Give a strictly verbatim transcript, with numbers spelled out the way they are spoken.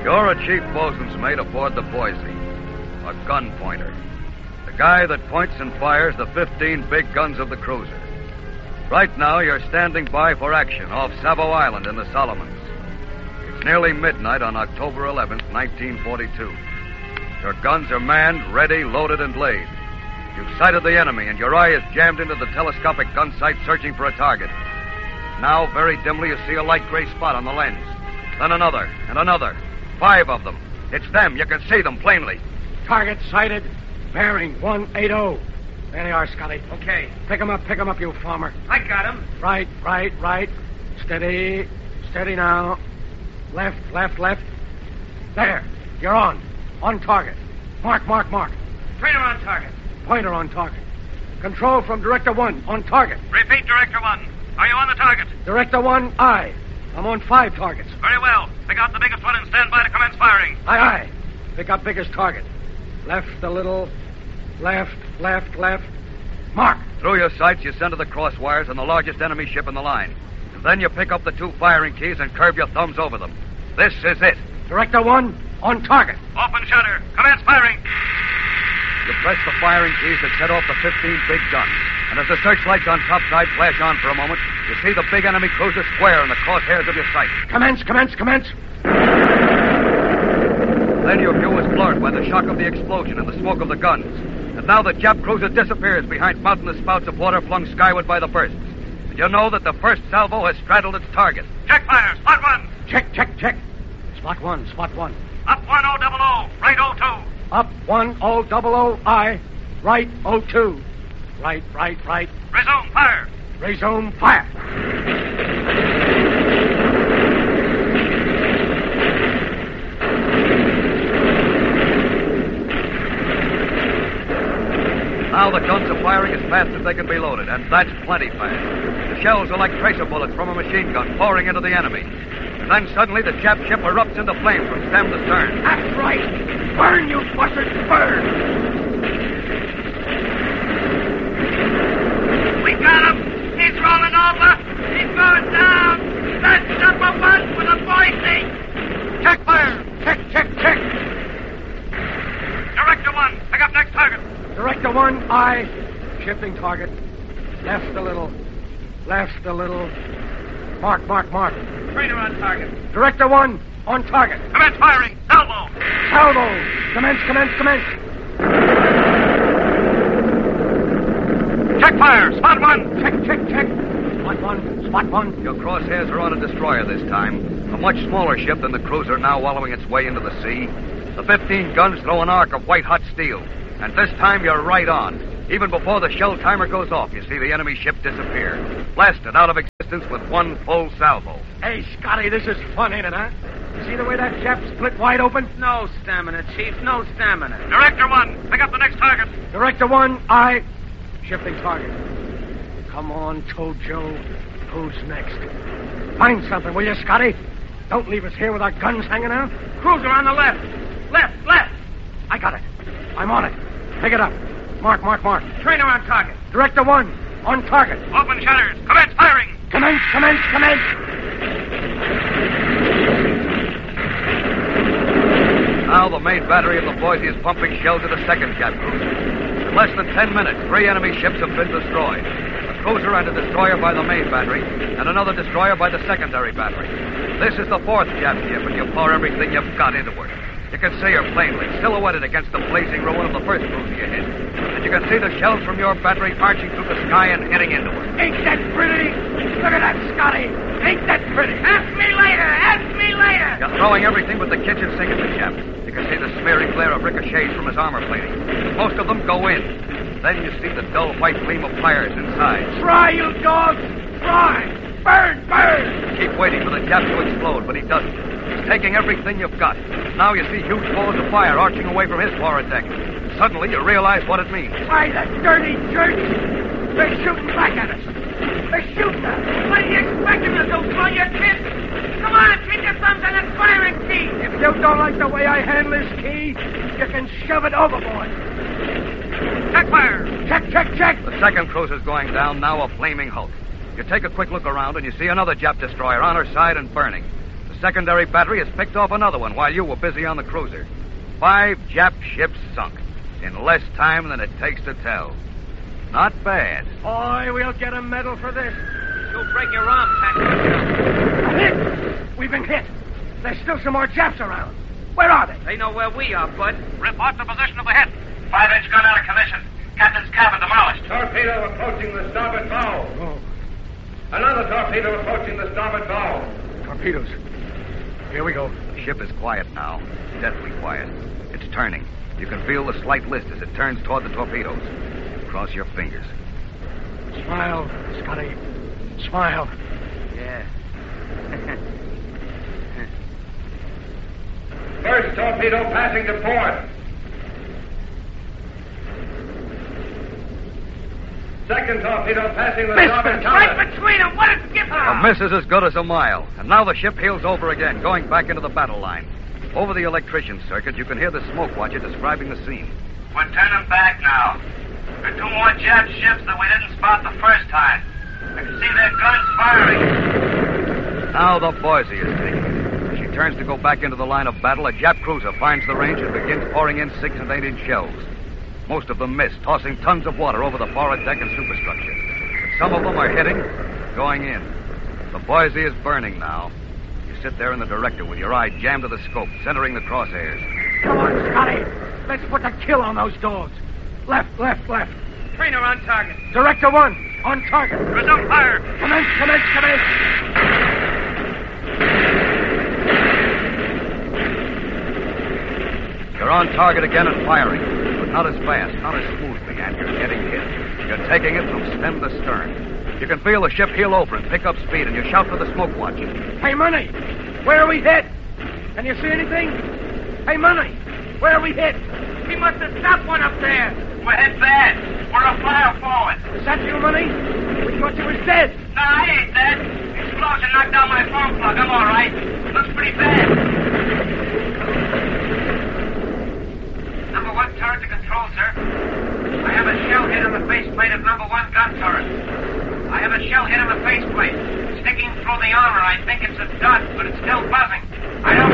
You're a chief bosun's mate aboard the Boise. A gun pointer. The guy that points and fires the fifteen big guns of the cruiser. Right now, you're standing by for action off Savo Island in the Solomons. It's nearly midnight on October eleventh, nineteen forty-two. Your guns are manned, ready, loaded, and laid. You've sighted the enemy, and your eye is jammed into the telescopic gun sight searching for a target. Now, very dimly, you see a light gray spot on the lens. Then another, and another. Five of them. It's them. You can see them plainly. Target sighted. Bearing one eighty. There they are, Scotty. Okay. Pick 'em up, pick 'em up, you farmer. I got him. Right, right, right. Steady. Steady now. Left, left, left. There. You're on. On target. Mark, mark, mark. Trainer on target. Pointer on target. Control from Director One. On target. Repeat, Director One. Are you on the target? Director One, aye. I'm on five targets. Very well. Pick out the biggest one and stand by to commence firing. Aye, aye. Pick up biggest target. Left a little. Left, left, left. Mark. Through your sights, you center the cross wires on the largest enemy ship in the line. And then you pick up the two firing keys and curve your thumbs over them. This is it. Director One, on target. Open shutter. Commence firing. You press the firing keys that set off the fifteen big guns. And as the searchlights on topside flash on for a moment, you see the big enemy cruiser square in the crosshairs of your sight. Commence, commence, commence. Then your view is blurred by the shock of the explosion and the smoke of the guns. And now the Jap cruiser disappears behind mountainous spouts of water flung skyward by the bursts. And you know that the first salvo has straddled its target. Check fire. Spot one. Check, check, check. Spot one, spot one. Up one oh double oh. Right oh two. Up one oh double oh, aye. Right oh two. Right, right, right. Resume fire. Resume fire. Now the guns are firing as fast as they can be loaded, and that's plenty fast. The shells are like tracer bullets from a machine gun pouring into the enemy. And then suddenly the Jap ship erupts into flame from stem to stern. That's right. Burn, you bastards, burn. We got him. He's rolling over. He's going down. That's number one for the Boise. Check fire. Check, check, check. Director One, pick up next target. Director One, aye. Shifting target. Left a little. Left a little. Mark, mark, mark. Trainer on target. Director One, on target. Commence firing. Salvo. Salvo. Commence, commence, commence. Check fire. Spot one. Check, check, check. Spot one. Spot one. Your crosshairs are on a destroyer this time. A much smaller ship than the cruiser now wallowing its way into the sea. The fifteen guns throw an arc of white-hot steel. And this time you're right on. Even before the shell timer goes off, you see the enemy ship disappear. Blasted out of existence with one full salvo. Hey, Scotty, this is fun, ain't it, huh? You see the way that Jap split wide open? No stamina, Chief. No stamina. Director One, pick up the next target. Director One, aye. Shifting target. Come on, Tojo. Who's next? Find something, will you, Scotty? Don't leave us here with our guns hanging out. Cruiser on the left. Left, left. I got it. I'm on it. Pick it up. Mark, mark, mark. Trainer on target. Director One, on target. Open shutters. Commence firing. Commence, commence, commence. Now the main battery of the Boise is pumping shells at a second Jap cruiser. In less than ten minutes, three enemy ships have been destroyed. A cruiser and a destroyer by the main battery, and another destroyer by the secondary battery. This is the fourth Jap ship, and you pour everything you've got into it. You can see her plainly, silhouetted against the blazing ruin of the first cruiser you hit. And you can see the shells from your battery marching through the sky and hitting into her. Ain't that pretty? Look at that, Scotty. Ain't that pretty? Ask me later. Ask me later. You're throwing everything but the kitchen sink at the Jap. You can see the smeary glare of ricochets from his armor plating. Most of them go in. Then you see the dull white gleam of fires inside. Try, you dogs! Try! Burn! Burn! You keep waiting for the Jap to explode, but he doesn't. He's taking everything you've got. Now you see huge balls of fire arching away from his forward deck. Suddenly you realize what it means. Why, the dirty jerks! They're shooting back at us. They're shooting us. What do you expect them to do? Throw your kids? Come on, keep your thumbs on that firing key. If you don't like the way I handle this key, you can shove it overboard. Check fire. Check, check, check. The second cruiser's going down, now a flaming hulk. You take a quick look around and you see another Jap destroyer on her side and burning. The secondary battery has picked off another one while you were busy on the cruiser. Five Jap ships sunk in less time than it takes to tell. Not bad. Boy, we'll get a medal for this. You'll break your arm, Pat. A hit! We've been hit. There's still some more Japs around. Where are they? They know where we are, Bud. Report the position of the hit. Five-inch gun out of commission. Captain's cabin demolished. Torpedo approaching the starboard bow. Oh, Another torpedo approaching the starboard bow. torpedoes. Here we go. The ship is quiet now. Deathly quiet. It's turning. You can feel the slight list as it turns toward the torpedoes. Cross your fingers. Smile, Scotty. Smile. Yeah. First torpedo passing to port. Second torpedo passing the starboard Right counter. between them. What a skipper! A miss is as good as a mile. And now the ship heels over again, going back into the battle line. Over the electrician circuit, you can hear the smoke watcher describing the scene. We're turning back now. There are two more Jap ships that we didn't spot the first time. I can see their guns firing. Now the Boise is taken. As she turns to go back into the line of battle, a Jap cruiser finds the range and begins pouring in six and eight inch shells. Most of them miss, tossing tons of water over the forward deck and superstructure. But some of them are hitting, going in. The Boise is burning now. You sit there in the director with your eye jammed to the scope, centering the crosshairs. Come on, Scotty. Let's put the kill on those dogs. Left, left, left. Trainer on target. Director one, on target. Resume fire. Commence, commence, commence. You're on target again and firing, but not as fast, not as smoothly, and you're getting hit. You're taking it from stem to stern. You can feel the ship heel over and pick up speed, and you shout for the smoke watch. Hey, Money, where are we hit? Can you see anything? Hey, Money, where are we hit? He must have stopped one up there. We're hit bad. We're a fire forward. Is that you, Money? We thought you was dead. No, I ain't dead. Explosion knocked down my phone plug. I'm all right. Looks pretty bad. Number one turret to control, sir. I have a shell hit on the faceplate of number one gun turret. I have a shell hit on the faceplate. Sticking through the armor. I think it's a dud, but it's still buzzing. I don't